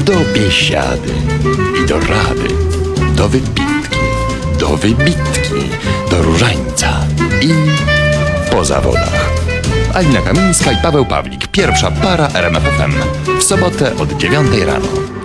do biesiady i do rady, do wypitki, do wybitki, do różańca i po zawodach. Alina Kamińska i Paweł Pawlik. Pierwsza para RMF FM. W sobotę od 9 rano.